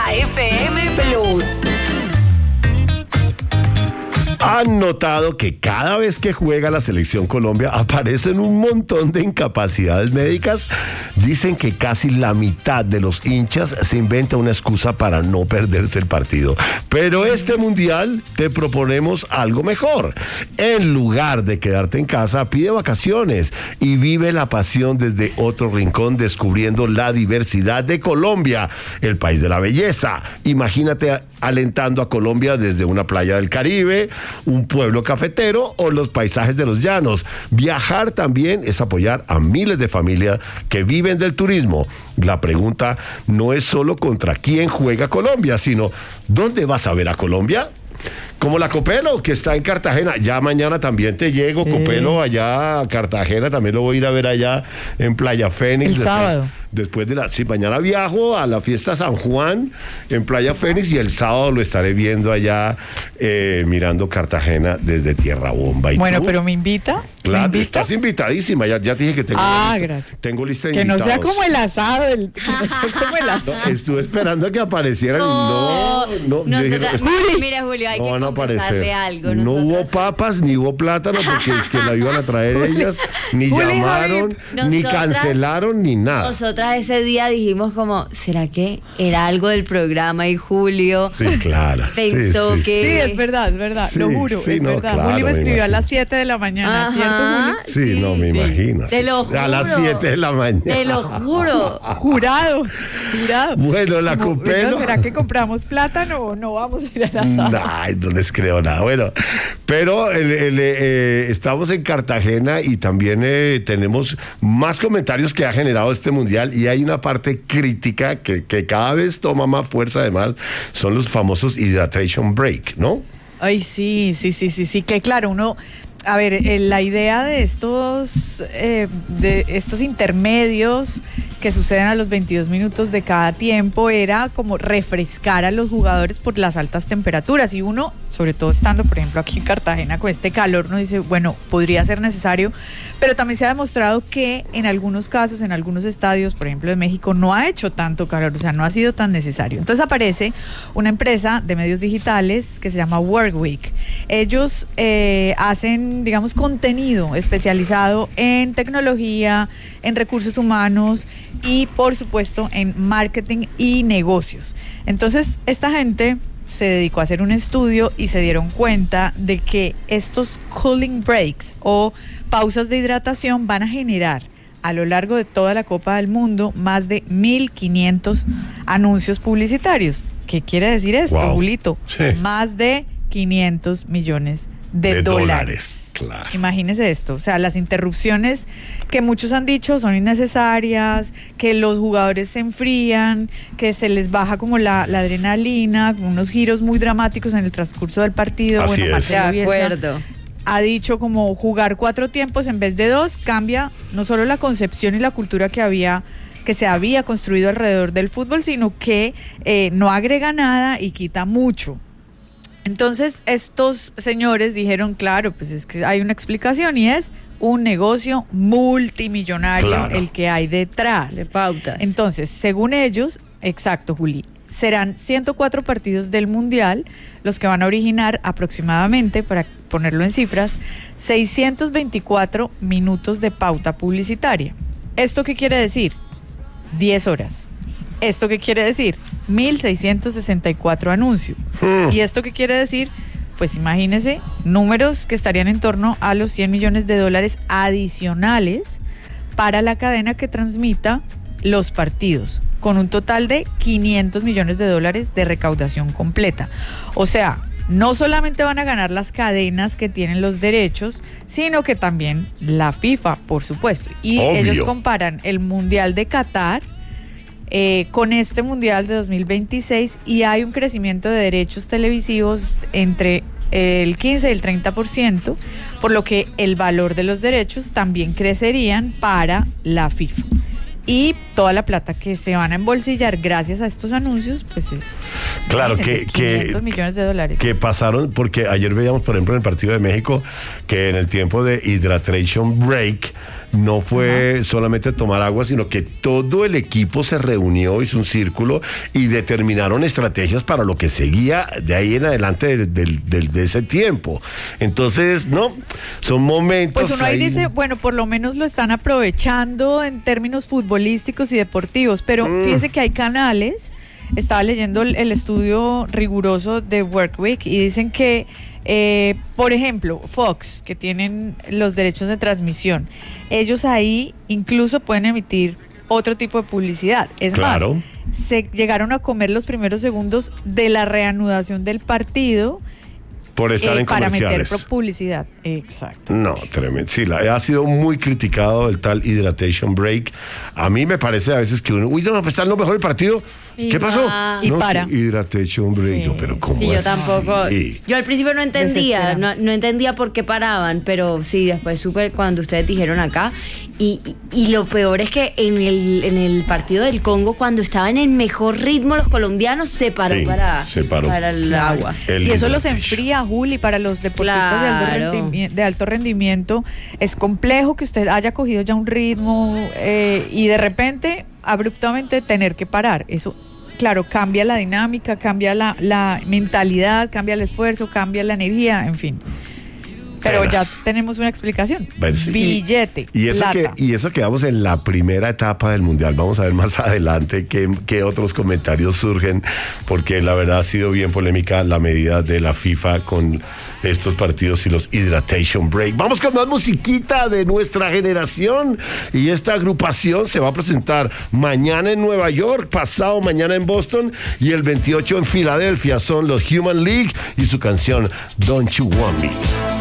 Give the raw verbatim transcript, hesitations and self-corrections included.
Exa F M Plus. Han notado que cada vez que juega la selección Colombia aparecen un montón de incapacidades médicas. Dicen que casi la mitad de los hinchas se inventa una excusa para no perderse el partido. Pero este mundial te proponemos algo mejor. En lugar de quedarte en casa, pide vacaciones y vive la pasión desde otro rincón, descubriendo la diversidad de Colombia, el país de la belleza. Imagínate alentando a Colombia desde una playa del Caribe, un pueblo cafetero o los paisajes de los llanos. Viajar también es apoyar a miles de familias que viven del turismo. La pregunta no es solo contra quién juega Colombia, sino ¿dónde vas a ver a Colombia? Como la Copelo, que está en Cartagena. Ya mañana también te llego, sí. Copelo, allá a Cartagena. También lo voy a ir a ver allá en Playa Fénix. El después, sábado. Después de la... Sí, mañana viajo a la fiesta San Juan en Playa Fénix y el sábado lo estaré viendo allá, eh, mirando Cartagena desde Tierra Bomba. ¿Y bueno, tú? pero ¿me invita? Claro, ¿Me invita? Estás invitadísima. Ya, ya te dije que tengo ah, lista, gracias. tengo lista de que invitados. no sea como el asado. El, que no sea como el asado. No, estuve esperando a que aparecieran no, y no... no nosotros, dije, mira, Julio, hay no que van a confesarle aparecer. algo. No nosotros... hubo papas, ni hubo plátano, porque es que la iban a traer ellas, ni Juli, llamaron, Nosotras, ni cancelaron, ni nada. Nosotras ese día dijimos como, ¿será que era algo del programa? Y Julio sí, claro, pensó sí, sí, que... Sí, es verdad, es verdad, sí, lo juro, sí, es no, verdad. claro, Juli me escribió me a las siete de la mañana, Ajá, ¿cierto, Juli? Sí, sí, no, me sí. imagino. Te sí. lo juro. A las siete de la mañana. Te lo juro. Jurado, jurado. Bueno, la Como, Copelo... ¿será que compramos plátano o no vamos a ir al asado? Ay, no les creo nada. Bueno, pero el, el, eh, estamos en Cartagena y también eh, tenemos más comentarios que ha generado este mundial y hay una parte crítica que, que cada vez toma más fuerza. Además, son los famosos hydration break, ¿no? Ay, sí, sí, sí, sí, sí, que claro, uno... A ver, eh, la idea de estos, eh, de estos intermedios que suceden a los veintidós minutos de cada tiempo era como refrescar a los jugadores por las altas temperaturas. Y uno, sobre todo estando, por ejemplo, aquí en Cartagena con este calor, uno dice, bueno, podría ser necesario, pero también se ha demostrado que en algunos casos, en algunos estadios, por ejemplo de México, no ha hecho tanto calor, o sea, no ha sido tan necesario. Entonces aparece una empresa de medios digitales que se llama Workweek. Ellos eh, hacen, digamos, contenido especializado en tecnología, en recursos humanos y, por supuesto, en marketing y negocios. Entonces, esta gente se dedicó a hacer un estudio y se dieron cuenta de que estos cooling breaks o pausas de hidratación van a generar a lo largo de toda la Copa del Mundo más de mil quinientos anuncios publicitarios. ¿Qué quiere decir esto, wow. Julito? Sí. Más de quinientos millones de, de dólares. dólares. Claro. Imagínese esto, o sea, las interrupciones que muchos han dicho son innecesarias, que los jugadores se enfrían, que se les baja como la, la adrenalina, como unos giros muy dramáticos en el transcurso del partido. Así bueno, es. De Marcelo Bielsa acuerdo. ha dicho como jugar cuatro tiempos en vez de dos cambia no solo la concepción y la cultura que había que se había construido alrededor del fútbol, sino que eh, no agrega nada y quita mucho. Entonces estos señores dijeron, claro, pues es que hay una explicación y es un negocio multimillonario, claro, el que hay detrás. De pautas. Entonces, según ellos, exacto, Juli, serán ciento cuatro partidos del Mundial los que van a originar aproximadamente, para ponerlo en cifras, seiscientos veinticuatro minutos de pauta publicitaria. ¿Esto qué quiere decir? diez horas. ¿Esto qué quiere decir? mil seiscientos sesenta y cuatro anuncios. Hmm. ¿Y esto qué quiere decir? Pues imagínese, números que estarían en torno a los cien millones de dólares adicionales para la cadena que transmita los partidos, con un total de quinientos millones de dólares de recaudación completa. O sea, no solamente van a ganar las cadenas que tienen los derechos, sino que también la FIFA, por supuesto. Y obvio, ellos comparan el Mundial de Qatar eh, con este Mundial de dos mil veintiséis y hay un crecimiento de derechos televisivos entre el quince y el treinta por ciento, por lo que el valor de los derechos también crecerían para la FIFA. Y toda la plata que se van a embolsillar gracias a estos anuncios, pues es Claro, que, quinientos que, millones de dólares. que pasaron, porque ayer veíamos, por ejemplo, en el partido de México, que en el tiempo de hydration break no fue uh-huh. solamente tomar agua, sino que todo el equipo se reunió, hizo un círculo y determinaron estrategias para lo que seguía de ahí en adelante del, del, del, de ese tiempo. Entonces, no, son momentos. Pues uno ahí, ahí dice, bueno, por lo menos lo están aprovechando en términos futbolísticos y deportivos, pero mm. fíjese que hay canales. Estaba leyendo el, el estudio riguroso de Workweek y dicen que, eh, por ejemplo, Fox, que tienen los derechos de transmisión, ellos ahí incluso pueden emitir otro tipo de publicidad. Es claro. más, se llegaron a comer los primeros segundos de la reanudación del partido. Por estar eh, en para comerciales. meter publicidad. Exacto. No, tremendo. Sí, la, ha sido muy criticado el tal hydration break. A mí me parece a veces que uno, uy, no, pues está lo mejor del partido. Y ¿Qué pasó? Y no, para. Sí, hydration break. Sí. Yo, pero ¿cómo Sí, es? yo tampoco. Sí. Yo al principio no entendía, no, no entendía por qué paraban, pero sí, después supe cuando ustedes dijeron acá. Y, y, y lo peor es que en el, en el partido del Congo, cuando estaban en mejor ritmo los colombianos, se paró, Sí, para, se paró. para el Claro. agua. El y eso los hydration. enfría, Juli, para los deportistas Claro. de, alto rendimiento, de alto rendimiento. Es complejo que usted haya cogido ya un ritmo eh, y de repente, abruptamente, tener que parar. Eso, claro, cambia la dinámica, cambia la, la mentalidad, cambia el esfuerzo, cambia la energía, en fin. Pero Pero, ya tenemos una explicación. Bueno, sí. Billete, Y eso, que, plata. y eso quedamos en la primera etapa del Mundial. Vamos a ver más adelante qué, qué otros comentarios surgen, porque la verdad ha sido bien polémica la medida de la FIFA con estos partidos y los hydration break. Vamos con más musiquita de nuestra generación, y esta agrupación se va a presentar mañana en Nueva York, pasado mañana en Boston y el veintiocho en Filadelfia. Son los Human League y su canción Don't You Want Me.